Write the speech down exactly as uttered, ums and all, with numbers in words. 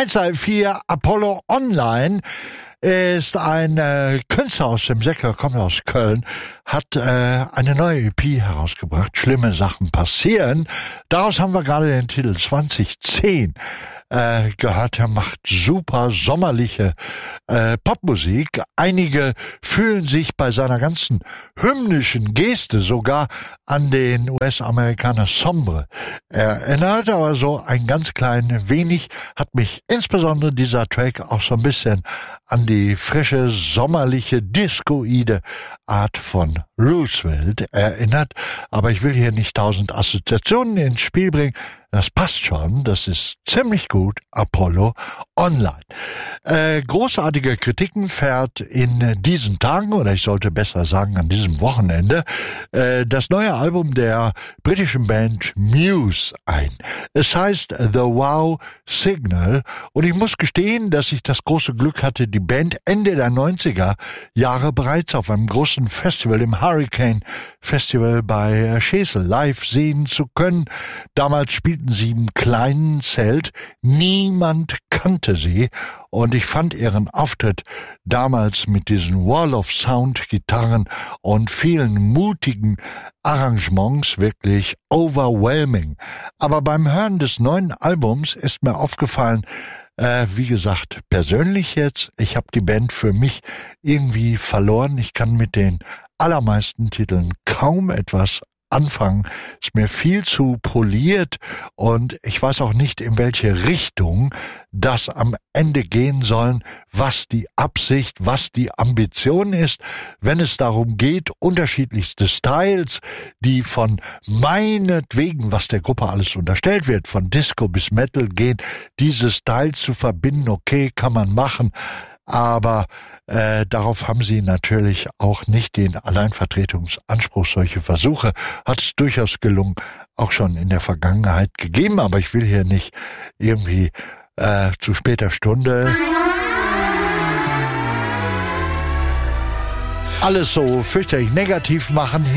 eins drei vier Apollo Online ist ein äh, Künstler aus dem Säcker, kommt aus Köln, hat äh, eine neue E P herausgebracht. Schlimme Sachen passieren. Daraus haben wir gerade den Titel zwanzig zehn äh, gehört. Er macht super sommerliche äh, Popmusik. Einige fühlen sich bei seiner ganzen hymnischen Geste sogar an den U S-Amerikaner Sombre erinnert, aber so ein ganz klein wenig hat mich insbesondere dieser Track auch so ein bisschen an die frische, sommerliche, discoide Art von Roosevelt erinnert. Aber ich will hier nicht tausend Assoziationen ins Spiel bringen. Das passt schon, das ist ziemlich gut. Apollo Online. Äh, großartige Kritiken fährt in diesen Tagen, oder ich sollte besser sagen an diesem Wochenende, äh, das neue Album der britischen Band Muse ein. Es heißt The Wow Signal und ich muss gestehen, dass ich das große Glück hatte, die Band Ende der neunziger Jahre bereits auf einem großen Festival, im Hurricane Festival bei Schesel, live sehen zu können. Damals spielten sie im kleinen Zelt, niemand kannte sie und ich fand ihren Auftritt damals mit diesen Wall of Sound Gitarren und vielen mutigen Arrangements wirklich overwhelming. Aber beim Hören des neuen Albums ist mir aufgefallen, Äh, wie gesagt, persönlich jetzt, ich habe die Band für mich irgendwie verloren. Ich kann mit den allermeisten Titeln kaum etwas anfangen. Ist mir viel zu poliert und ich weiß auch nicht, in welche Richtung das am Ende gehen soll, was die Absicht, was die Ambition ist, wenn es darum geht, unterschiedlichste Styles, die von meinetwegen, was der Gruppe alles unterstellt wird, von Disco bis Metal gehen, diese Styles zu verbinden, okay, kann man machen, aber äh, darauf haben sie natürlich auch nicht den Alleinvertretungsanspruch. Solche Versuche hat es durchaus gelungen, auch schon in der Vergangenheit gegeben, aber ich will hier nicht irgendwie äh, zu später Stunde alles so fürchterlich negativ machen.